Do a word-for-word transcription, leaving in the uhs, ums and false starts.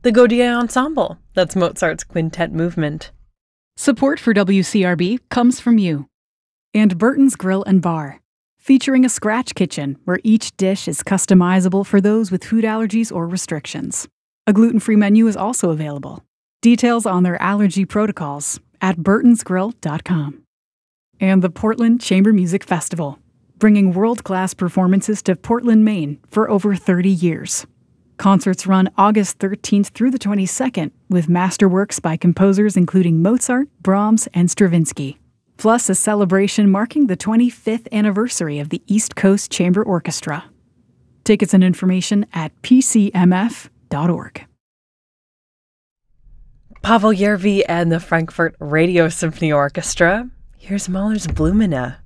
The Gaudier Ensemble, that's Mozart's quintet movement. Support for W C R B comes from you. And Burton's Grill and Bar, featuring a scratch kitchen where each dish is customizable for those with food allergies or restrictions. A gluten-free menu is also available. Details on their allergy protocols at burtons grill dot com. And the Portland Chamber Music Festival, bringing world-class performances to Portland, Maine for over thirty years. Concerts run August thirteenth through the twenty-second with masterworks by composers including Mozart, Brahms, and Stravinsky. Plus a celebration marking the twenty-fifth anniversary of the East Coast Chamber Orchestra. Tickets and information at p c m f dot org. Pavel Yervi and the Frankfurt Radio Symphony Orchestra. Here's Mahler's Blumine.